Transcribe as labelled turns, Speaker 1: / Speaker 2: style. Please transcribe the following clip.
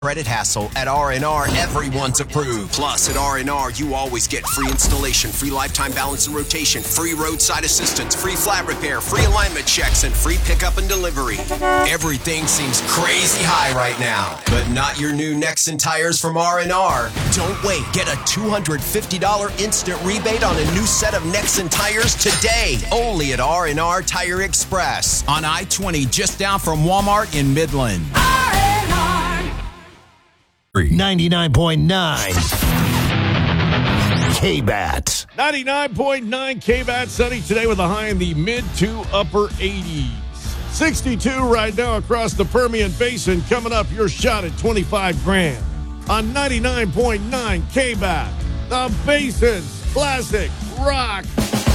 Speaker 1: credit hassle. At R&R, everyone's approved. Plus, at R&R, you always get free installation, free lifetime balance and rotation, free roadside assistance, free flat repair, free alignment checks, and free pickup and delivery. Everything seems crazy high right now, but not your new Nexen tires from R&R. Don't wait. Get a $250 instant rebate on a new set of Nexen tires today, only at R&R Tire Express on I-20, just down from Walmart in Midland.
Speaker 2: 99.9 K-Bat.
Speaker 3: 99.9 K-Bat, sunny today with a high in the mid to upper 80s. 62 right now across the Permian Basin. Coming up, your shot at 25 grand on 99.9 K-Bat. The Basin's classic rock